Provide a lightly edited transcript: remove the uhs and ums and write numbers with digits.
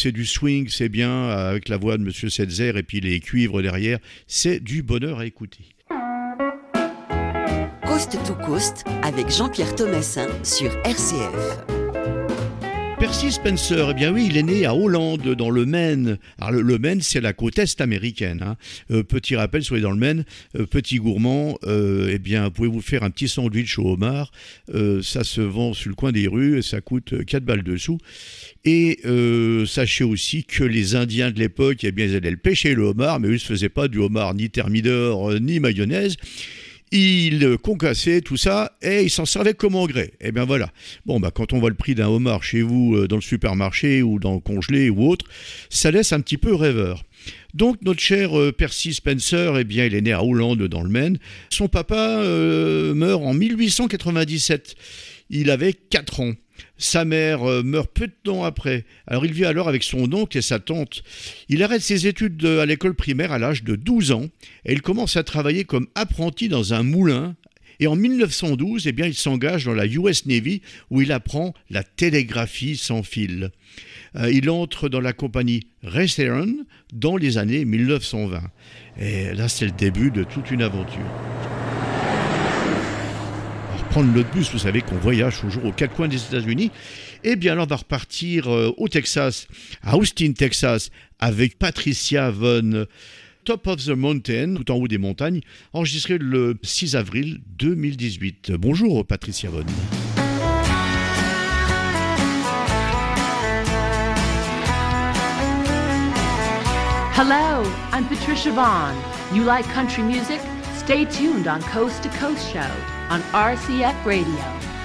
c'est du swing, c'est bien, avec la voix de Monsieur Setzer et puis les cuivres derrière, c'est du bonheur à écouter. Coast to Coast avec Jean-Pierre Thomassin sur RCF. Percy Spencer, eh bien oui, il est né à Hollande, dans le Maine. Alors le Maine, c'est la côte est américaine. Petit rappel, si vous êtes dans le Maine, petit gourmand, eh bien, pouvez-vous faire un petit sandwich au homard. Ça se vend sur le coin des rues et ça coûte 4 balles dessous. Et sachez aussi que les Indiens de l'époque, eh bien, ils allaient le pêcher le homard, mais eux, ils ne se faisaient pas du homard ni thermidor, ni mayonnaise. Il concassait tout ça et il s'en servait comme engrais. Et bien voilà. Bon, quand on voit le prix d'un homard chez vous dans le supermarché ou dans le congelé ou autre, ça laisse un petit peu rêveur. Donc notre cher Percy Spencer, eh bien, il est né à Hollande dans le Maine. Son papa meurt en 1897. Il avait 4 ans. Sa mère meurt peu de temps après. Alors il vit alors avec son oncle et sa tante. Il arrête ses études à l'école primaire à l'âge de 12 ans et il commence à travailler comme apprenti dans un moulin. Et en 1912, eh bien, il s'engage dans la US Navy où il apprend la télégraphie sans fil. Il entre dans la compagnie Raytheon dans les années 1920. Et là, c'est le début de toute une aventure. Prendre notre bus, vous savez qu'on voyage toujours aux 4 coins des États-Unis. Eh bien, là, on va repartir au Texas, à Austin, Texas, avec Patricia Von, Top of the Mountain, tout en haut des montagnes, enregistré le 6 avril 2018. Bonjour, Patricia Von. Hello, I'm Patricia Vaughn. You like country music? Stay tuned on Coast to Coast Show on RCF Radio.